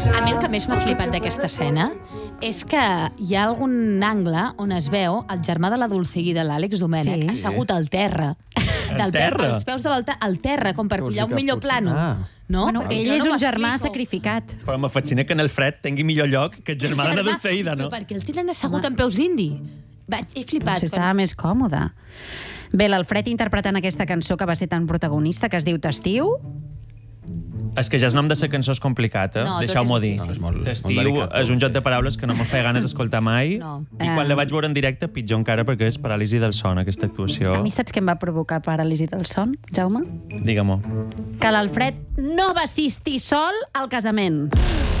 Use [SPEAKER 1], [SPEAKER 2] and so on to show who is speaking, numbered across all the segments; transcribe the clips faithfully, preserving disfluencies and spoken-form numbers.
[SPEAKER 1] A mi el que més m'ha flipat d'aquesta escena és que hi ha algun angle on es veu el germà de la Dulce i de l'Àlex Domènech
[SPEAKER 2] Sí.
[SPEAKER 1] assegut al terra. Del
[SPEAKER 3] terra?
[SPEAKER 1] Als peus de l'altar, al terra, com per
[SPEAKER 4] Vols
[SPEAKER 1] pujar
[SPEAKER 4] dir
[SPEAKER 1] un
[SPEAKER 4] que
[SPEAKER 1] millor
[SPEAKER 4] potser-
[SPEAKER 1] plano.
[SPEAKER 4] Ah.
[SPEAKER 1] No?
[SPEAKER 2] Bueno,
[SPEAKER 1] Perquè si
[SPEAKER 2] ell
[SPEAKER 1] no,
[SPEAKER 2] és
[SPEAKER 1] no
[SPEAKER 2] un
[SPEAKER 1] ho
[SPEAKER 2] germà
[SPEAKER 1] explico.
[SPEAKER 2] sacrificat.
[SPEAKER 3] Però me fascina que en el Fred tingui millor lloc que el germà de la Dulceida, no?
[SPEAKER 1] Però perquè el tenen assegut en peus d'indi. Vaig, he flipat.
[SPEAKER 2] Potser estava més còmode. Bé, l'Alfred interpretant aquesta cançó que va ser tan protagonista, que es diu T'estiu.
[SPEAKER 3] És que ja el nom de la cançó és complicat, eh?
[SPEAKER 1] No, tot
[SPEAKER 3] Deixeu-m'ho
[SPEAKER 1] és
[SPEAKER 3] dir.
[SPEAKER 1] difícil.
[SPEAKER 4] No, és molt- molt
[SPEAKER 3] T'estiu
[SPEAKER 4] delicat,
[SPEAKER 3] és un
[SPEAKER 4] tot,
[SPEAKER 3] joc
[SPEAKER 4] sí.
[SPEAKER 3] de paraules que no me feia ganes d'escoltar mai.
[SPEAKER 1] No.
[SPEAKER 3] I quan
[SPEAKER 2] Eh.
[SPEAKER 3] la vaig veure en directe, pitjor encara, perquè és paràlisi del son, aquesta actuació.
[SPEAKER 2] A mi saps què em va provocar paràlisi del son, Jaume?
[SPEAKER 3] Digue-m'ho.
[SPEAKER 2] Que l'Alfred no va assistir sol al casament.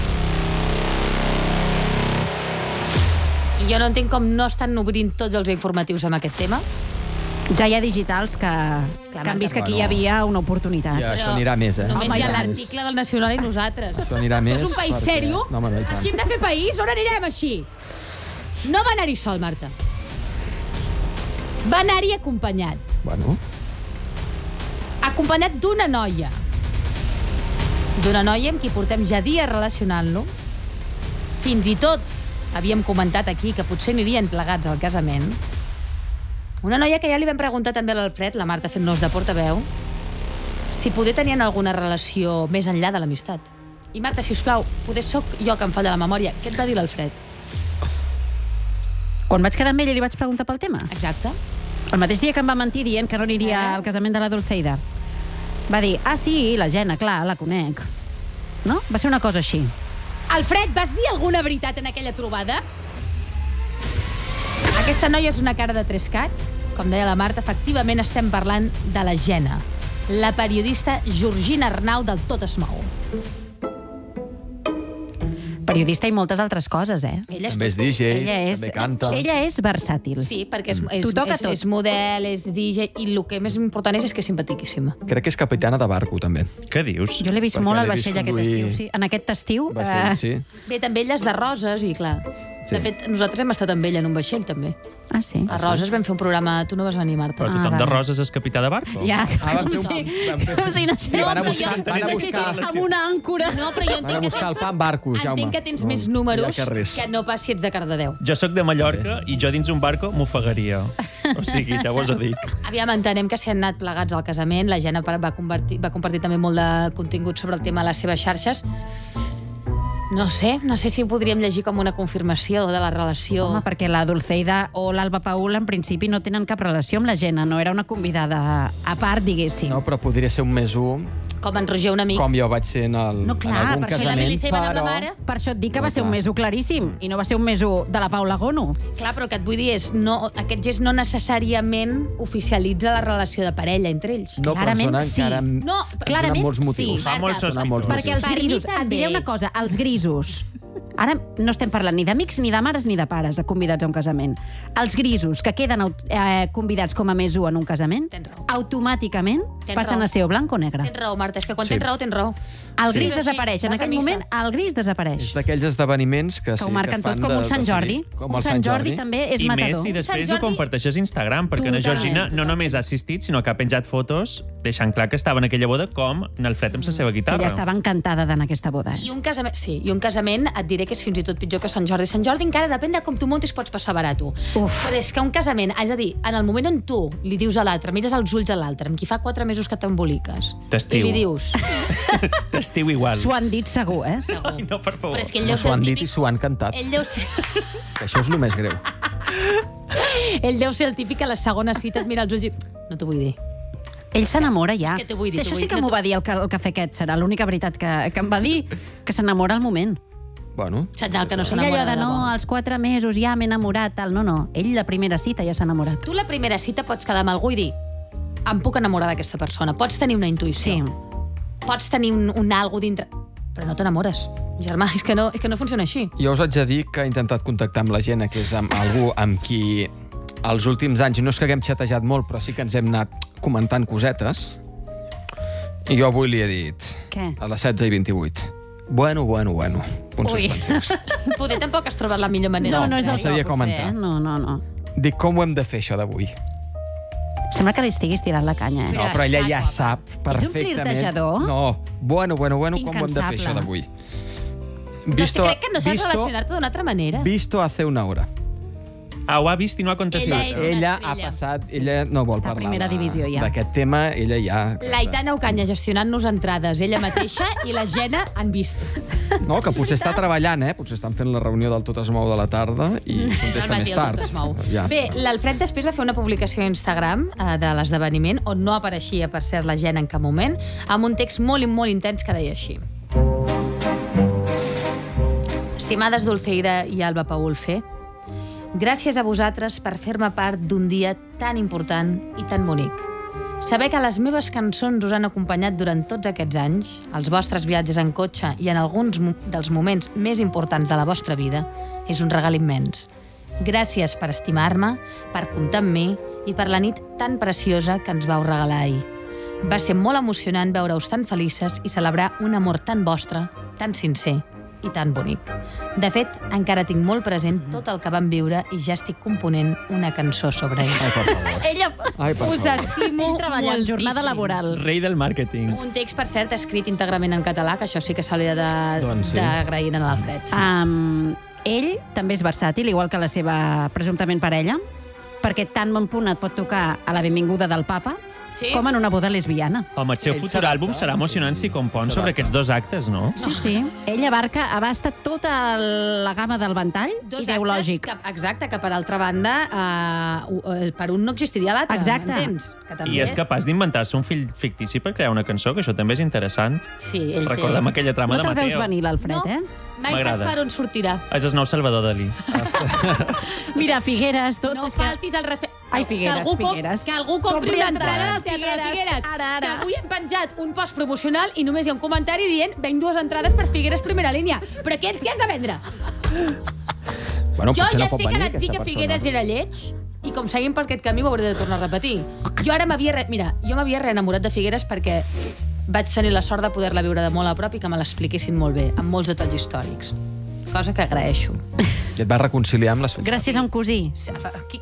[SPEAKER 1] I jo no entenc com no estan obrint tots els informatius amb aquest tema.
[SPEAKER 2] Ja hi ha digitals que, que han vist que aquí hi havia una oportunitat.
[SPEAKER 4] Ja, això anirà més, eh?
[SPEAKER 1] Només
[SPEAKER 2] Home,
[SPEAKER 1] hi ha
[SPEAKER 2] i tant.
[SPEAKER 1] l'article del Nacional i nosaltres.
[SPEAKER 4] Això anirà més.
[SPEAKER 1] Això és un país
[SPEAKER 4] perquè-
[SPEAKER 1] sèrio?
[SPEAKER 4] No, home, no, i tant.
[SPEAKER 1] Així hem de fer país? On anirem així? No va anar-hi sol, Marta. Va anar-hi acompanyat.
[SPEAKER 4] Bueno,
[SPEAKER 1] Acompanyat d'una noia. D'una noia amb qui portem ja dies relacionant-lo. Fins i tot havíem comentat aquí que potser anirien plegats al casament. Una noia que ja li vam preguntar també a l'Alfred, la Marta fent-nos de portaveu, si poder tenien alguna relació més enllà de l'amistat. I Marta, si us plau, poder soc jo que em falla la memòria. Què et va dir l'Alfred?
[SPEAKER 2] Quan vaig quedar amb ell i li vaig preguntar pel tema.
[SPEAKER 1] Exacte.
[SPEAKER 2] El mateix dia que em va mentir dient que no aniria
[SPEAKER 1] Eh?
[SPEAKER 2] al casament de la Dulceida. Va dir, ah, sí, la Gena, clar, la conec. No? Va ser una cosa així.
[SPEAKER 1] Alfred, vas dir alguna veritat en aquella trobada? Aquesta noia és una cara de Trescat. Com deia la Marta, efectivament estem parlant de la Gena, la periodista Georgina Arnau del Tot es mou.
[SPEAKER 2] Periodista i moltes altres coses, eh?
[SPEAKER 1] Ella és
[SPEAKER 4] també és
[SPEAKER 1] tot.
[SPEAKER 4] D J,
[SPEAKER 2] Ella és,
[SPEAKER 4] també canta.
[SPEAKER 2] ella és versàtil.
[SPEAKER 1] Sí, perquè és, és,
[SPEAKER 2] T'ho toca
[SPEAKER 1] és,
[SPEAKER 2] tot.
[SPEAKER 1] és model, és D J, i el que més important és, és que és simpaticíssima.
[SPEAKER 4] Crec que és capitana de barco, també.
[SPEAKER 3] Què dius?
[SPEAKER 2] Jo l'he vist
[SPEAKER 4] Perquè
[SPEAKER 2] molt al
[SPEAKER 4] l'he vist
[SPEAKER 2] vaixell aquest
[SPEAKER 4] conduir-
[SPEAKER 2] estiu, sí. En aquest estiu...
[SPEAKER 4] Vaixell,
[SPEAKER 2] eh,
[SPEAKER 4] sí.
[SPEAKER 1] Bé, també ella és de Roses, i clar...
[SPEAKER 4] Sí.
[SPEAKER 1] De fet, nosaltres hem estat amb ella en un vaixell, també.
[SPEAKER 2] Ah, sí?
[SPEAKER 1] A Roses vam fer un programa... Tu no vas venir, Marta.
[SPEAKER 3] Però
[SPEAKER 2] Ah,
[SPEAKER 3] tothom de
[SPEAKER 2] vale.
[SPEAKER 3] Roses és capità de barco?
[SPEAKER 2] Ja,
[SPEAKER 4] Ah, van
[SPEAKER 2] com
[SPEAKER 4] fer un-
[SPEAKER 2] si...
[SPEAKER 4] van fer-
[SPEAKER 2] Com si no,
[SPEAKER 4] Sí, van a
[SPEAKER 1] però
[SPEAKER 4] buscar,
[SPEAKER 1] jo-
[SPEAKER 4] van a buscar,
[SPEAKER 2] amb una àncora.
[SPEAKER 1] No, però jo
[SPEAKER 4] van a
[SPEAKER 1] entenc que
[SPEAKER 4] buscar el
[SPEAKER 1] tens...
[SPEAKER 4] pa en barcos, Jaume.
[SPEAKER 1] Entenc que tens
[SPEAKER 4] No,
[SPEAKER 1] més
[SPEAKER 4] no
[SPEAKER 1] números
[SPEAKER 4] hi ha res.
[SPEAKER 1] que no pas si ets de Cardedeu.
[SPEAKER 3] Jo sóc de Mallorca i jo dins un barco m'ofegaria. O sigui, ja vos ho dic.
[SPEAKER 1] Aviam, entenem que s'hi han anat plegats al casament. La Gena va, convertir, va compartir també molt de contingut sobre el tema a les seves xarxes. No sé, no sé si ho podríem llegir com una confirmació de la relació.
[SPEAKER 2] Home, perquè la Dulceida o l'Alba Paul en principi no tenen cap relació amb la Gena, no era una convidada a part, diguéssim.
[SPEAKER 4] No, però podria ser un més un,
[SPEAKER 1] Com en Roger, un amic.
[SPEAKER 4] com jo vaig ser en, el,
[SPEAKER 2] No, clar,
[SPEAKER 4] en algun
[SPEAKER 2] perquè
[SPEAKER 1] la
[SPEAKER 4] casament,
[SPEAKER 1] Lili Seiban amb la
[SPEAKER 4] però...
[SPEAKER 1] mare.
[SPEAKER 2] Per això et dic que
[SPEAKER 4] No,
[SPEAKER 2] va ser un
[SPEAKER 4] clar.
[SPEAKER 2] meso claríssim, i no va ser un meso de la Paula Gono.
[SPEAKER 1] Clar, però el que et vull dir és no, aquest gest no necessàriament oficialitza la relació de parella entre ells.
[SPEAKER 4] No, però
[SPEAKER 2] Clarament,
[SPEAKER 4] em sona
[SPEAKER 2] sí.
[SPEAKER 4] encara... em-
[SPEAKER 1] No,
[SPEAKER 4] em
[SPEAKER 2] clarament,
[SPEAKER 4] sonen molts
[SPEAKER 2] sí.
[SPEAKER 4] motius.
[SPEAKER 3] Fa molt
[SPEAKER 1] Marta,
[SPEAKER 3] sospitós.
[SPEAKER 4] molts
[SPEAKER 2] Perquè els
[SPEAKER 1] Per mi
[SPEAKER 2] grisos...
[SPEAKER 1] també.
[SPEAKER 2] Et diré una cosa, els grisos... Ara no estem parlant ni d'amics, ni de mares, ni de pares convidats a un casament. Els grisos que queden eh, convidats com a més un en un casament,
[SPEAKER 1] Tens raó.
[SPEAKER 2] automàticament
[SPEAKER 1] Tens
[SPEAKER 2] passen
[SPEAKER 1] raó.
[SPEAKER 2] a ser o blanc o negre.
[SPEAKER 1] Tens raó, Marta, és que quan
[SPEAKER 4] Sí.
[SPEAKER 1] tens raó, tens raó.
[SPEAKER 2] El
[SPEAKER 3] Sí.
[SPEAKER 2] gris
[SPEAKER 1] És així,
[SPEAKER 2] desapareix. En
[SPEAKER 1] vas a
[SPEAKER 2] aquell
[SPEAKER 1] missa.
[SPEAKER 2] moment, el gris desapareix.
[SPEAKER 4] És d'aquells esdeveniments que,
[SPEAKER 2] Que
[SPEAKER 4] sí,
[SPEAKER 2] ho marquen
[SPEAKER 4] que fan
[SPEAKER 2] tot com
[SPEAKER 4] de,
[SPEAKER 2] un Sant
[SPEAKER 4] de
[SPEAKER 2] Jordi.
[SPEAKER 4] seguir, com
[SPEAKER 2] Un
[SPEAKER 4] el
[SPEAKER 2] Sant Jordi també és
[SPEAKER 3] I
[SPEAKER 2] matador.
[SPEAKER 3] més si després
[SPEAKER 1] Sant
[SPEAKER 3] ho
[SPEAKER 1] Jordi-
[SPEAKER 3] comparteixes a Instagram, perquè na
[SPEAKER 2] Totalment,
[SPEAKER 3] Georgina no
[SPEAKER 2] totalment.
[SPEAKER 3] només ha assistit, sinó que ha penjat fotos deixant clar que estava en aquella boda com en Alfred amb la seva
[SPEAKER 2] Que
[SPEAKER 3] guitarra.
[SPEAKER 2] ella estava encantada d'anar a aquesta boda.
[SPEAKER 1] I un casament, sí, i un casament et diré que és fins i tot pitjor que Sant Jordi. Sant Jordi encara depèn de com tu montis pots passar barato.
[SPEAKER 2] Uf.
[SPEAKER 1] Però és que un casament, és a dir, en el moment on tu li dius a l'altre, mires als ulls a l'altre, amb qui fa quatre mesos que t'emboliques, i
[SPEAKER 3] T'estiu.
[SPEAKER 1] li dius...
[SPEAKER 3] T'estiu igual.
[SPEAKER 2] S'ho han dit segur, eh?
[SPEAKER 1] Segur.
[SPEAKER 3] Ai, no, per favor.
[SPEAKER 1] Però és que ell
[SPEAKER 4] No
[SPEAKER 1] deu
[SPEAKER 4] s'ho
[SPEAKER 1] ser
[SPEAKER 4] han
[SPEAKER 1] el
[SPEAKER 4] dit i
[SPEAKER 1] típic...
[SPEAKER 4] s'ho han cantat.
[SPEAKER 1] Ell deu ser...
[SPEAKER 4] Que això és el més greu.
[SPEAKER 1] ell deu ser el típic que a la segona cita et mira als ulls i... No t'ho vull dir.
[SPEAKER 2] Ell s'enamora ja.
[SPEAKER 1] És que t'ho vull dir,
[SPEAKER 2] Sí,
[SPEAKER 1] t'ho
[SPEAKER 2] això
[SPEAKER 1] vull
[SPEAKER 2] sí
[SPEAKER 1] dir.
[SPEAKER 2] que
[SPEAKER 1] No
[SPEAKER 2] m'ho
[SPEAKER 1] t'ho-
[SPEAKER 2] va dir el, ca- el cafè aquest, serà l'única veritat que, que em va dir, que s'enamora al moment.
[SPEAKER 4] Bueno,
[SPEAKER 1] Xandall, que no
[SPEAKER 2] Ell
[SPEAKER 1] s'enamora
[SPEAKER 2] allò de
[SPEAKER 1] de
[SPEAKER 2] no,
[SPEAKER 1] debò.
[SPEAKER 2] als quatre mesos ja m'he enamorat, tal. No, no, ell la primera cita ja s'ha enamorat.
[SPEAKER 1] Tu la primera cita pots quedar amb algú i dir em puc enamorar d'aquesta persona. Pots tenir una intuïció.
[SPEAKER 2] Sí.
[SPEAKER 1] Pots tenir un, un algo dintre... Però no t'enamores. Germà, és que, no, és que no funciona així.
[SPEAKER 4] jo us haig de dir que he intentat contactar amb la gent, que és amb algú amb qui els últims anys no és que haguem xatejat molt, però sí que ens hem anat comentant cosetes. I jo avui li he dit,
[SPEAKER 2] Què?
[SPEAKER 4] a les setze i vint-i-vuit, bueno, bueno, bueno, punts
[SPEAKER 2] Ui.
[SPEAKER 4] suspensius.
[SPEAKER 1] Poder tampoc has trobat la millor manera.
[SPEAKER 2] No, no és
[SPEAKER 4] no
[SPEAKER 2] el
[SPEAKER 4] sabia
[SPEAKER 2] to,
[SPEAKER 4] com
[SPEAKER 2] potser,
[SPEAKER 4] entrar.
[SPEAKER 2] eh? No, no, no.
[SPEAKER 4] Dic, com ho hem de fer, això d'avui?
[SPEAKER 2] Sembla que li estiguis tirant la canya, eh?
[SPEAKER 4] No, però ella ja sap
[SPEAKER 2] un
[SPEAKER 4] perfectament...
[SPEAKER 2] flirtejador?
[SPEAKER 4] No, bueno, bueno, bueno, com ho hem de fer,
[SPEAKER 2] Incansable.
[SPEAKER 4] això d'avui?
[SPEAKER 1] No, és que crec que no saps
[SPEAKER 4] visto-
[SPEAKER 1] relacionar-te d'una altra manera.
[SPEAKER 4] Visto hace una hora.
[SPEAKER 3] Ah, ho ha vist i no ha contestat.
[SPEAKER 1] Ella és- una
[SPEAKER 4] Ella ha
[SPEAKER 1] estrella.
[SPEAKER 4] passat... Ella no vol
[SPEAKER 2] Està a
[SPEAKER 4] parlar
[SPEAKER 2] primera
[SPEAKER 4] de-
[SPEAKER 2] divisió, ja.
[SPEAKER 4] d'aquest tema. Ella ja...
[SPEAKER 1] L'Aitana Ocaña gestionant-nos entrades, ella mateixa, i la Gena han vist.
[SPEAKER 4] No, que potser està treballant, eh? Potser estan fent la reunió del Tot es mou de la tarda i
[SPEAKER 1] Al
[SPEAKER 4] contesta
[SPEAKER 1] matí
[SPEAKER 4] més
[SPEAKER 1] el
[SPEAKER 4] tard.
[SPEAKER 1] Tot es mou.
[SPEAKER 4] Ja.
[SPEAKER 1] Bé, l'Alfred després va fer una publicació a Instagram eh, de l'esdeveniment, on no apareixia, per cert, la Gena en cap moment, amb un text molt i molt intens que deia així. Estimades Dulceida i Alba Paulfe, gràcies a vosaltres per fer-me part d'un dia tan important i tan bonic. Saber que les meves cançons us han acompanyat durant tots aquests anys, els vostres viatges en cotxe i en alguns mo- dels moments més importants de la vostra vida, és un regal immens. Gràcies per estimar-me, per comptar amb mi i per la nit tan preciosa que ens vau regalar ahir. Va ser molt emocionant veure-us tan felices i celebrar un amor tan vostre, tan sincer i tan bonic. De fet, encara tinc molt present tot el que vam viure i ja estic component una cançó sobre ell.
[SPEAKER 4] Ai, per favor.
[SPEAKER 2] Ella...
[SPEAKER 4] Ai, per
[SPEAKER 1] Us
[SPEAKER 4] favor.
[SPEAKER 1] estimo
[SPEAKER 2] Ell treballant,
[SPEAKER 1] moltíssim.
[SPEAKER 2] jornada laboral.
[SPEAKER 3] Rei del màrqueting.
[SPEAKER 1] Un text, per cert, escrit íntegrament en català, que això sí que se li ha de-
[SPEAKER 4] Doncs sí.
[SPEAKER 1] d'agrair a l'Alfred.
[SPEAKER 2] Um, ell també és versàtil, igual que la seva presumptament parella, perquè tan bon punt et pot tocar a la benvinguda del papa
[SPEAKER 1] Sí?
[SPEAKER 2] com en una boda lesbiana.
[SPEAKER 3] Home, el seu
[SPEAKER 4] Ell
[SPEAKER 3] futur
[SPEAKER 4] s'adapta.
[SPEAKER 3] àlbum serà emocionant si compon
[SPEAKER 4] S'adapta.
[SPEAKER 3] sobre aquests dos actes, no?
[SPEAKER 2] Sí, sí. Ell abarca, abasta tota la gamma del ventall
[SPEAKER 1] Dos
[SPEAKER 2] ideològic.
[SPEAKER 1] actes, que, exacte, que per altra banda, uh, uh, per un no existiria l'altre,
[SPEAKER 2] Exacte.
[SPEAKER 1] entens? Que també...
[SPEAKER 3] I és capaç d'inventar-se un fill fictici per crear una cançó, que això també és interessant.
[SPEAKER 1] Sí, ell
[SPEAKER 3] Recordem
[SPEAKER 1] té...
[SPEAKER 3] aquella trama
[SPEAKER 2] No
[SPEAKER 3] de
[SPEAKER 2] te'l veus
[SPEAKER 3] Mateo.
[SPEAKER 2] venir, l'Alfred,
[SPEAKER 1] No.
[SPEAKER 2] eh?
[SPEAKER 1] Mai saps
[SPEAKER 3] M'agrada.
[SPEAKER 1] per on sortirà.
[SPEAKER 3] És el nou Salvador Dalí.
[SPEAKER 2] Mira, Figueres, tot
[SPEAKER 1] No
[SPEAKER 2] és que...
[SPEAKER 1] faltis el respecte.
[SPEAKER 2] Ai, Figueres,
[SPEAKER 1] que algú com-
[SPEAKER 2] Figueres.
[SPEAKER 1] Que algú compri
[SPEAKER 2] Compri
[SPEAKER 1] una entrada
[SPEAKER 2] entrada
[SPEAKER 1] al Teatre de
[SPEAKER 2] Figueres.
[SPEAKER 1] Figueres.
[SPEAKER 2] Ara, ara.
[SPEAKER 1] Que avui hem penjat un post promocional i només hi ha un comentari dient venc dues entrades per Figueres primera línia. Però què, què has de vendre?
[SPEAKER 4] Bueno,
[SPEAKER 1] Jo
[SPEAKER 4] potser
[SPEAKER 1] ja
[SPEAKER 4] no pot
[SPEAKER 1] sé que
[SPEAKER 4] venir,
[SPEAKER 1] ara et dic que
[SPEAKER 4] aquesta
[SPEAKER 1] Figueres
[SPEAKER 4] persona.
[SPEAKER 1] era lleig i com seguim per aquest camí ho hauré de tornar a repetir. Jo ara m'havia... Re... Mira, jo m'havia reenamorat de Figueres perquè vaig tenir la sort de poder-la viure de molt a prop i que me l'expliquessin molt bé, amb molts detalls històrics. Cosa que agraeixo.
[SPEAKER 4] I et vas reconciliar amb les...
[SPEAKER 2] Gràcies a un cosí,
[SPEAKER 1] Qui...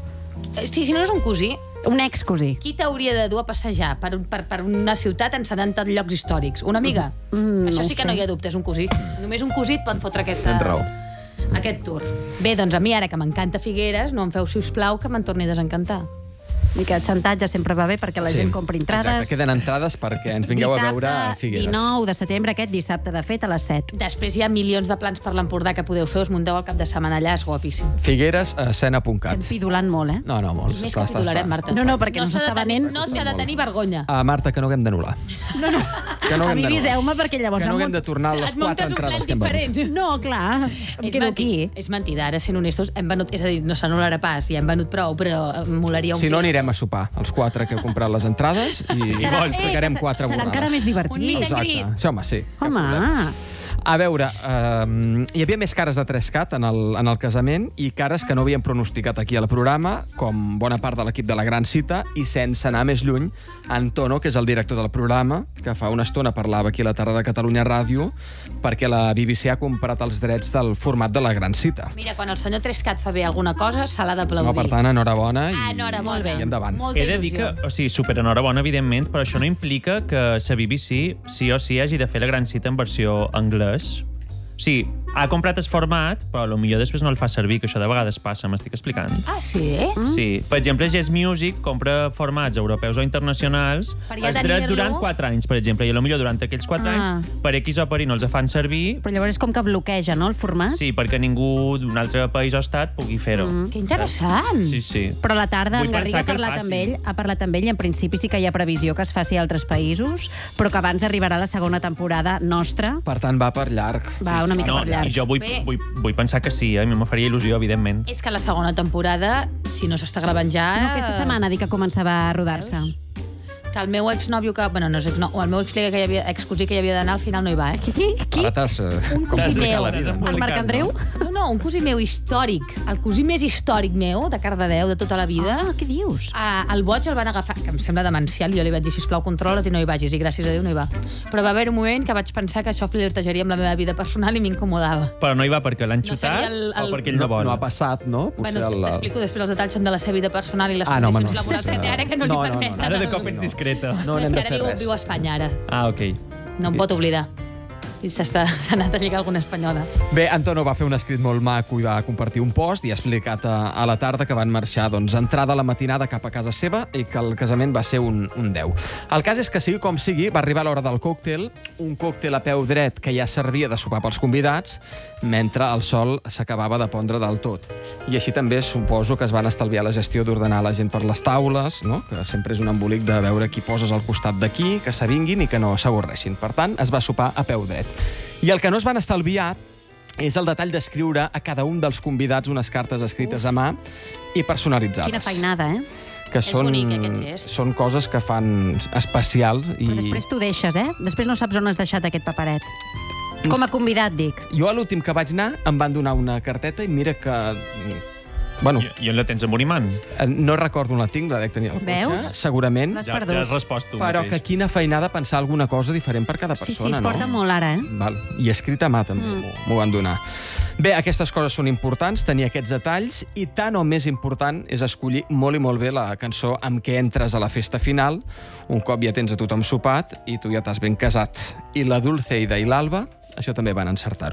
[SPEAKER 1] Sí, si no és un cosí,
[SPEAKER 2] un ex-cosí.
[SPEAKER 1] qui t'hauria de dur a passejar per, un- per, per una ciutat en setanta llocs històrics? Una amiga?
[SPEAKER 2] Mm,
[SPEAKER 1] Això
[SPEAKER 2] no
[SPEAKER 1] sí
[SPEAKER 2] ho
[SPEAKER 1] que
[SPEAKER 2] sé.
[SPEAKER 1] no hi ha dubte, és un cosí. Només un cosí et pot fotre aquesta...
[SPEAKER 4] Tens raó.
[SPEAKER 1] Aquest tour. Bé, doncs a mi ara que m'encanta Figueres, no em feu, si us plau, que me'n torni a desencantar.
[SPEAKER 2] I que el xantatge sempre va bé perquè la
[SPEAKER 4] Sí,
[SPEAKER 2] gent compri entrades.
[SPEAKER 4] Exacte, queden entrades perquè ens vingueu a veure a Figueres.
[SPEAKER 2] dinou de setembre, aquest dissabte, de fet, a les set.
[SPEAKER 1] Després hi ha milions de plans per l'Empordà que podeu fer, us munteu el cap de setmana allà, és guapíssim.
[SPEAKER 4] Figueres a escena punt cat.
[SPEAKER 2] Estem pidulant molt, eh?
[SPEAKER 4] No, no, molt.
[SPEAKER 1] I més que pidularem, Marta.
[SPEAKER 2] No, no, perquè no
[SPEAKER 1] s'ha de
[SPEAKER 2] s'està
[SPEAKER 1] tenir-
[SPEAKER 2] venent.
[SPEAKER 1] No s'ha de tenir vergonya.
[SPEAKER 4] Uh, Marta, que no haguem d'anul·lar.
[SPEAKER 2] No, no.
[SPEAKER 4] Que no
[SPEAKER 2] A
[SPEAKER 4] haguem
[SPEAKER 2] mi
[SPEAKER 4] d'anul·lar.
[SPEAKER 2] aviseu-me perquè llavors...
[SPEAKER 4] Que no
[SPEAKER 2] em
[SPEAKER 4] haguem de
[SPEAKER 2] mont-
[SPEAKER 4] tornar a les
[SPEAKER 1] Et muntes
[SPEAKER 4] quatre
[SPEAKER 1] un
[SPEAKER 4] entrades
[SPEAKER 1] plan
[SPEAKER 4] que hem venut.
[SPEAKER 1] diferent.
[SPEAKER 2] No, clar, em
[SPEAKER 1] És
[SPEAKER 2] quedo
[SPEAKER 1] menti-
[SPEAKER 2] aquí.
[SPEAKER 1] És mentida, ara sent honestos, hem venut, és a dir, no s'anul·larà pas, ja hem venut prou, però em molaria un
[SPEAKER 4] Si no,
[SPEAKER 1] dia.
[SPEAKER 4] anirem a sopar, els quatre que heu comprat les entrades, i, i
[SPEAKER 2] Serà-
[SPEAKER 4] explicarem
[SPEAKER 2] eh,
[SPEAKER 4] quatre
[SPEAKER 2] serà
[SPEAKER 4] borrades.
[SPEAKER 2] encara més divertit.
[SPEAKER 1] Un meet and
[SPEAKER 4] Exacte.
[SPEAKER 1] greet.
[SPEAKER 4] Sí, home, sí. cap
[SPEAKER 2] Home,
[SPEAKER 4] problema. A veure, um, hi havia més cares de Trescat en el, en el casament i cares que no havíem pronosticat aquí al programa, com bona part de l'equip de la Gran Cita, i sense anar més lluny, Antono, que és el director del programa, que fa una estona parlava aquí a la tarda de Catalunya Ràdio, perquè la B B C ha comprat els drets del format de la Gran Cita.
[SPEAKER 1] Mira, quan el senyor Trescat fa bé alguna cosa, se l'ha d'aplaudir.
[SPEAKER 4] No, per tant, enhorabona i,
[SPEAKER 1] Ah, enhorabona.
[SPEAKER 4] i endavant.
[SPEAKER 1] Molta
[SPEAKER 3] He de dir
[SPEAKER 1] il·lusió.
[SPEAKER 3] que, o sigui, super enhorabona, evidentment, però això no implica que la B B C sí o sí hagi de fer la Gran Cita en versió anglès. Sí, ha comprat el format, però potser després no el fa servir, que això de vegades passa, m'estic explicant.
[SPEAKER 1] Ah, sí?
[SPEAKER 2] Mm.
[SPEAKER 3] Sí, per exemple, Jazz Music compra formats europeus o internacionals
[SPEAKER 1] Per ja
[SPEAKER 3] els drets
[SPEAKER 1] tenir-lo.
[SPEAKER 3] durant quatre anys, per exemple, i potser durant aquells quatre
[SPEAKER 2] Ah.
[SPEAKER 3] anys, per X o per Y no els fan servir,
[SPEAKER 2] però llavors és com que bloqueja, no, el format?
[SPEAKER 3] sí, perquè ningú d'un altre país o estat pugui fer-ho.
[SPEAKER 1] Que interessant.
[SPEAKER 3] Sí, sí.
[SPEAKER 2] Però a la tarda
[SPEAKER 3] Vull
[SPEAKER 2] en Garriga
[SPEAKER 3] pensar
[SPEAKER 2] ha
[SPEAKER 3] que el
[SPEAKER 2] parlat
[SPEAKER 3] faci.
[SPEAKER 2] amb ell, ha parlat amb ell i en principi sí que hi ha previsió que es faci a altres països, però que abans arribarà la segona temporada nostra.
[SPEAKER 4] Per tant, va per llarg.
[SPEAKER 2] Va una mica
[SPEAKER 3] No,
[SPEAKER 2] per llarg.
[SPEAKER 3] i jo vull,
[SPEAKER 1] Bé.
[SPEAKER 3] vull, vull pensar que sí, eh? a mi me faria il·lusió, evidentment.
[SPEAKER 1] És que la segona temporada, si no s'està gravant ja...
[SPEAKER 2] No, aquesta setmana dic que començava a rodar-se.
[SPEAKER 1] Que el meu exnòvio que... Bueno, no és exnòvio, o el meu excosí que hi havia, excosí que hi havia d'anar, al final no hi va, eh?
[SPEAKER 2] Qui? Qui?
[SPEAKER 4] Ara t'has... eh,
[SPEAKER 1] Un cosí
[SPEAKER 3] T'has
[SPEAKER 1] meu.
[SPEAKER 3] acabat desembolicat,
[SPEAKER 2] El Marc Andreu?
[SPEAKER 3] no?
[SPEAKER 1] No, no, un cosí meu històric. El cosí més històric meu, de Cardedeu, de tota la vida.
[SPEAKER 2] Ah, què dius?
[SPEAKER 1] Ah, el boig el van agafar, que em sembla demencial, i jo li vaig dir, sisplau, controla't i no hi vagis, i gràcies a Déu no hi va. Però va haver un moment que vaig pensar que això flirtejaria amb la meva vida personal i m'incomodava.
[SPEAKER 3] Però no hi va perquè l'han
[SPEAKER 1] No
[SPEAKER 3] xutat
[SPEAKER 1] seria el- el-
[SPEAKER 3] o perquè ell no,
[SPEAKER 4] No,
[SPEAKER 3] vol?
[SPEAKER 4] no ha passat, no?
[SPEAKER 1] Bueno,
[SPEAKER 4] el-
[SPEAKER 1] t'explico després els detalls són de la seva vida personal i les
[SPEAKER 4] Ah, no, home,
[SPEAKER 1] condicions
[SPEAKER 4] no.
[SPEAKER 1] laborals que té ara que no,
[SPEAKER 4] No,
[SPEAKER 1] li
[SPEAKER 4] no, no,
[SPEAKER 1] permeten.
[SPEAKER 4] no.
[SPEAKER 3] Ara de
[SPEAKER 1] el-
[SPEAKER 3] cop ets discreta.
[SPEAKER 4] No
[SPEAKER 1] No, és
[SPEAKER 4] n'hem
[SPEAKER 1] que
[SPEAKER 4] de
[SPEAKER 1] ara
[SPEAKER 4] fer
[SPEAKER 1] viu,
[SPEAKER 4] res.
[SPEAKER 1] viu a Espanya, ara.
[SPEAKER 3] Ah, ok.
[SPEAKER 1] No em pot oblidar. I s'ha anat a lligar alguna espanyola.
[SPEAKER 4] Bé, Antonio va fer un escrit molt maco i va compartir un post i ha explicat a, a la tarda que van marxar doncs, entrada a la matinada cap a casa seva i que el casament va ser un, un deu. El cas és que, sigui com sigui, va arribar l'hora del còctel, un còctel a peu dret que ja servia de sopar pels convidats, mentre el sol s'acabava de pondre del tot. I així també suposo que es van estalviar la gestió d'ordenar la gent per les taules, no? Que sempre és un embolic de veure qui poses al costat d'aquí, que s'avinguin i que no s'avorreixin. Per tant, es va sopar a peu dret. I el que no es van estalviar és el detall d'escriure a cada un dels convidats unes cartes escrites Uf. a mà i personalitzades.
[SPEAKER 2] Quina feinada, eh?
[SPEAKER 4] Que són,
[SPEAKER 1] bonic, aquest gest.
[SPEAKER 4] són coses que fan especials. I...
[SPEAKER 2] Però després t'ho deixes, eh? Després no saps on has deixat aquest paperet. Com a convidat, dic.
[SPEAKER 4] Jo a l'últim que vaig anar em van donar una carteta i mira que... Bueno,
[SPEAKER 3] I, I on la tens, amb un imant?
[SPEAKER 4] no recordo on la tinc, la dec tenir al cotxe,
[SPEAKER 2] Veus?
[SPEAKER 4] segurament.
[SPEAKER 2] L'has
[SPEAKER 3] Ja,
[SPEAKER 2] perdut.
[SPEAKER 3] ja has respost tu
[SPEAKER 4] Però
[SPEAKER 3] mateix.
[SPEAKER 4] que quina feinada pensar alguna cosa diferent per cada
[SPEAKER 2] Sí,
[SPEAKER 4] persona,
[SPEAKER 2] sí, es porta
[SPEAKER 4] no?
[SPEAKER 2] molt ara, eh?
[SPEAKER 4] Val. I escrit a mà també, mm. m'ho van donar. Bé, aquestes coses són importants, tenir aquests detalls, i tant o més important és escollir molt i molt bé la cançó amb què entres a la festa final, un cop ja tens a tothom sopat i tu ja t'has ben casat. I la Dulceida i l'Alba, això també van encertar-ho.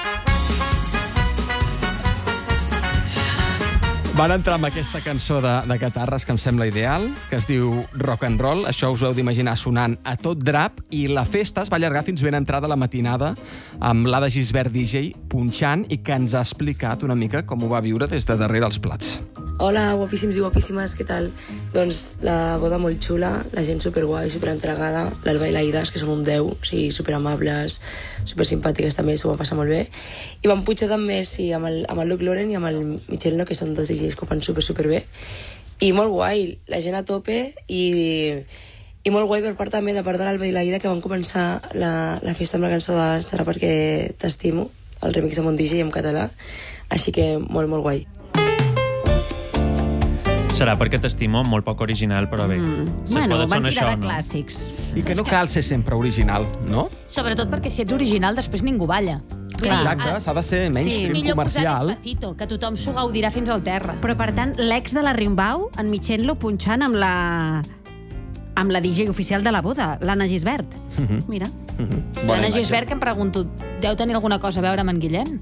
[SPEAKER 4] Van entrar amb aquesta cançó de, de guitarres que em sembla ideal, que es diu Rock and Roll. Això us ho heu d'imaginar sonant a tot drap, i la festa es va allargar fins ben entrada a la matinada amb l'Ada Gisbert D J punxant i que ens ha explicat una mica com ho va viure des de darrere els plats.
[SPEAKER 5] Hola, guapíssims i guapíssimes, què tal? Doncs la boda molt xula, la gent superguai, superentregada, l'Alba i l'Aidas, que són un deu, o sigui, superamables, supersimpàtiques també, s'ho van passar molt bé. I van pujar també, sí, amb el, amb el Luke Loren i amb el Michel No, que són dos D Js que ho fan super, super bé. I molt guai, la gent a tope i, i molt guai per part també de part de l'Alba i l'Aida, que van començar la, la festa amb la cançó de Serà perquè t'estimo, el remix de Mon D J en català, així que molt, molt guai.
[SPEAKER 3] Serà perquè t'estimo, molt poc original, però bé.
[SPEAKER 2] Mm.
[SPEAKER 3] Si es
[SPEAKER 2] Bueno,
[SPEAKER 3] poden
[SPEAKER 2] van
[SPEAKER 3] sonar
[SPEAKER 2] tirar
[SPEAKER 3] això,
[SPEAKER 2] de
[SPEAKER 3] no?
[SPEAKER 2] clàssics.
[SPEAKER 4] I que no cal ser sempre original, no?
[SPEAKER 1] Sobretot perquè si ets original després ningú balla.
[SPEAKER 2] Clar.
[SPEAKER 4] Exacte, s'ha de ser menys
[SPEAKER 1] Sí, és
[SPEAKER 4] film
[SPEAKER 1] millor posar
[SPEAKER 4] comercial.
[SPEAKER 1] Despacito, que tothom s'ho gaudirà fins al terra.
[SPEAKER 2] Però, per tant, l'ex de la Rimbaud, en Michello, punxant amb la amb la D J oficial de la boda, l'Anna Gisbert.
[SPEAKER 4] Mhm.
[SPEAKER 2] Mira.
[SPEAKER 4] Bona
[SPEAKER 1] L'Anna
[SPEAKER 4] imatge.
[SPEAKER 1] Gisbert, que em pregunto, deu tenir alguna cosa a veure amb en Guillem?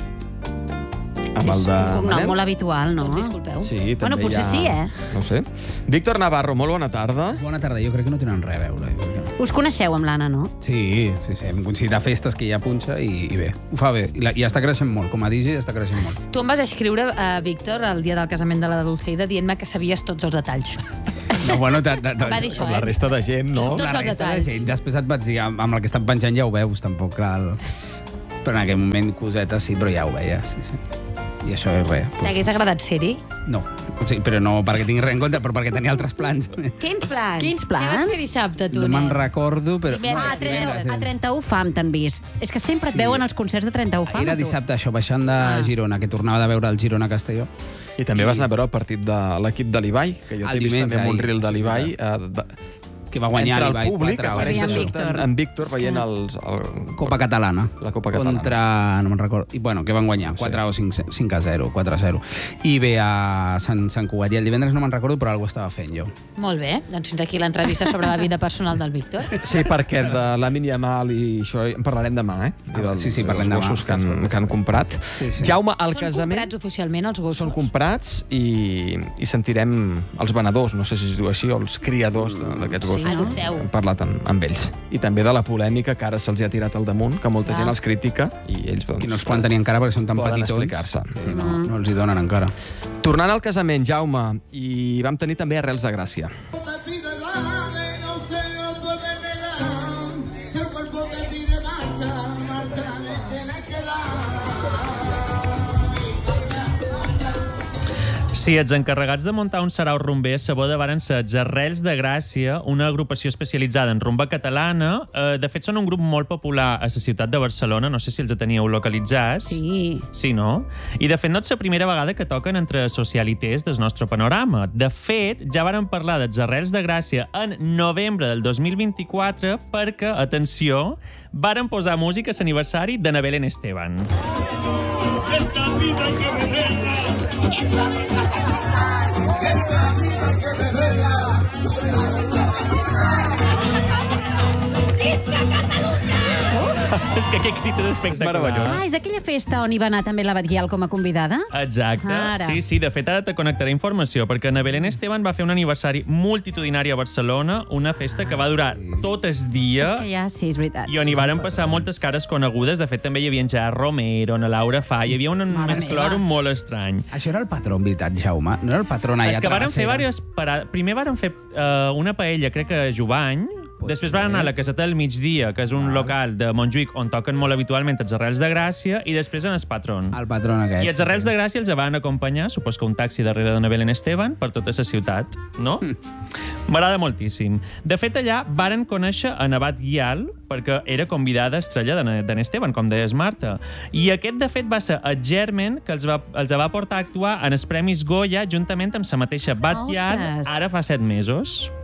[SPEAKER 4] Amb el
[SPEAKER 2] És
[SPEAKER 4] de
[SPEAKER 2] un cognom
[SPEAKER 4] Manel?
[SPEAKER 2] molt habitual, no?
[SPEAKER 1] Doncs disculpeu.
[SPEAKER 4] Sí, també
[SPEAKER 2] Bueno, potser
[SPEAKER 4] hi ha...
[SPEAKER 2] sí, eh?
[SPEAKER 4] No ho sé. Víctor Navarro, molt bona tarda.
[SPEAKER 6] Bona tarda, jo crec que no tenen res a veure. jo crec que no.
[SPEAKER 2] Us coneixeu amb l'Anna, no?
[SPEAKER 6] Sí, sí, sí, hem coincidit a festes que ja punxa i, i bé, ho fa bé. I, la, I està creixent molt, com a D J està creixent molt.
[SPEAKER 1] Tu em vas escriure, uh, Víctor, el dia del casament de la Dulceida, dient-me que sabies tots els detalls.
[SPEAKER 6] No, bueno, de, de, de,
[SPEAKER 1] Va dir això,
[SPEAKER 4] Com
[SPEAKER 1] eh?
[SPEAKER 4] la resta de gent, no?
[SPEAKER 1] Tots
[SPEAKER 6] la
[SPEAKER 1] els
[SPEAKER 6] resta de
[SPEAKER 1] detalls.
[SPEAKER 6] gent. Després et vaig dir, amb, amb el que estan penjant ja ho veus, tampoc, clar. El... Però en aquell moment, cosetes, sí, però ja ho veies, sí, sí. I això és res.
[SPEAKER 1] T'hagués agradat ser-hi?
[SPEAKER 6] No, o sigui, però no perquè tingui res en compte, però perquè tenia altres plans.
[SPEAKER 1] Quins plans?
[SPEAKER 2] Quins
[SPEAKER 1] Què
[SPEAKER 2] plans?
[SPEAKER 1] vas fer dissabte, tu,
[SPEAKER 6] No me'n
[SPEAKER 1] nen?
[SPEAKER 6] recordo, però...
[SPEAKER 1] Divendres,
[SPEAKER 2] Ah, a trenta,
[SPEAKER 6] divendres,
[SPEAKER 2] a trenta-u fam t'han vist. És que sempre et
[SPEAKER 6] Sí.
[SPEAKER 2] veuen als concerts de trenta-u fam.
[SPEAKER 6] Era
[SPEAKER 2] a tu.
[SPEAKER 6] dissabte, això, baixant de
[SPEAKER 2] Ah.
[SPEAKER 6] Girona, que tornava de veure el Girona-Castelló.
[SPEAKER 4] I també vas anar a veure el partit de l'equip de l'Ibai, que jo
[SPEAKER 6] El
[SPEAKER 4] t'he vist
[SPEAKER 6] diumenge,
[SPEAKER 4] també amb un
[SPEAKER 6] ahir.
[SPEAKER 4] reel de l'Ibai. Eh, de...
[SPEAKER 6] Que va guanyar
[SPEAKER 4] Entre el
[SPEAKER 6] l'Ibai
[SPEAKER 4] públic,
[SPEAKER 6] quatre
[SPEAKER 4] apareix
[SPEAKER 2] Sí,
[SPEAKER 4] de
[SPEAKER 2] en
[SPEAKER 4] sobte
[SPEAKER 2] Víctor.
[SPEAKER 4] en, en Víctor
[SPEAKER 2] És que-
[SPEAKER 4] veient els... El...
[SPEAKER 6] Copa Catalana.
[SPEAKER 4] La Copa Catalana.
[SPEAKER 6] Contra... no me'n recordo. I, bueno, que van guanyar, quatre o cinc a zero, quatre a zero. I bé, a Sant, Sant Cugat. I el divendres no me'n recordo, però alguna estava fent jo.
[SPEAKER 1] Molt bé, doncs fins aquí l'entrevista sobre la vida personal del Víctor.
[SPEAKER 4] Sí, perquè de Lamine Yamal i això en parlarem demà, eh? I dels,
[SPEAKER 6] sí, sí, parlem
[SPEAKER 4] dels
[SPEAKER 6] demà.
[SPEAKER 4] gossos que han, que han comprat.
[SPEAKER 6] Sí, sí.
[SPEAKER 4] Jaume, al
[SPEAKER 1] Són
[SPEAKER 4] casament...
[SPEAKER 1] comprats oficialment els gossos?
[SPEAKER 4] Són comprats i, i sentirem els venedors, no sé si es diu així, o els criadors de- d'aquests gossos.
[SPEAKER 1] Sí, adopteu.
[SPEAKER 4] Hem parlat amb, amb ells. I també de la polèmica que ara se'ls ha tirat al damunt, que molta
[SPEAKER 1] Clar.
[SPEAKER 4] gent els critica i ells doncs,
[SPEAKER 6] I no els poden tenir encara perquè són tan
[SPEAKER 4] poden
[SPEAKER 6] petitons.
[SPEAKER 4] explicar-se.
[SPEAKER 6] Que no, no els hi donen encara.
[SPEAKER 4] Tornant al casament, Jaume, i vam tenir també Arrels de Gràcia.
[SPEAKER 7] te pide dale, no se lo puede negar. Si el cuerpo te pide marcha, marcha le tienes que
[SPEAKER 3] Si ets encarregats de muntar un sarau rumber, a sa boda varen ser els Arrels de Gràcia, una agrupació especialitzada en rumba catalana. Eh, de fet, són un grup molt popular a la ciutat de Barcelona. No sé si els teníeu localitzats.
[SPEAKER 2] Sí.
[SPEAKER 3] Sí, no? I, de fet, no és la primera vegada que toquen entre socialités del nostre panorama. De fet, ja varen parlar dels Arrels de Gràcia en novembre del dos mil vint-i-quatre perquè, atenció, varen posar música a l'aniversari de Belén Esteban. És que aquest crit és espectacular.
[SPEAKER 4] meravellós.
[SPEAKER 2] Ah, és aquella festa on hi va anar també la Batguial com a convidada?
[SPEAKER 3] Exacte.
[SPEAKER 2] Ara.
[SPEAKER 3] Sí, sí, de fet ara te connectaré informació, perquè Ana Belén Esteban va fer un aniversari multitudinari a Barcelona, una festa que va durar tot el dia
[SPEAKER 2] És que ja, sí, és veritat.
[SPEAKER 3] i on hi varen passar moltes cares conegudes. De fet, també hi havia en Gerard Romero, en Laura Fa, hi havia un
[SPEAKER 2] Mare
[SPEAKER 3] mesclòrum
[SPEAKER 2] meva.
[SPEAKER 3] molt estrany.
[SPEAKER 6] Això era el patró, en veritat, Jaume? No era el patró allà
[SPEAKER 3] És que varen fer
[SPEAKER 6] travessera?
[SPEAKER 3] diverses parades. Primer varen fer uh, una paella, crec que a Jubany.
[SPEAKER 6] Pot
[SPEAKER 3] Després
[SPEAKER 6] ser.
[SPEAKER 3] van anar a la Caseta del Migdia, que és un local de Montjuïc on toquen molt habitualment els Arrels de Gràcia, i després en el Patron.
[SPEAKER 6] El patró aquest.
[SPEAKER 3] I els Arrels de Gràcia els van acompanyar, supos que un taxi darrere d'Ana Belén Esteban, per tota la ciutat, no? M'agrada moltíssim. De fet, allà varen conèixer a Nabat Guial, perquè era convidada estrella d'en Esteban, com deies, Marta. I aquest, de fet, va ser el germen que els va, els va portar a actuar en els Premis Goya juntament amb la mateixa Bat Guial,
[SPEAKER 2] Ostres.
[SPEAKER 3] ara fa set mesos.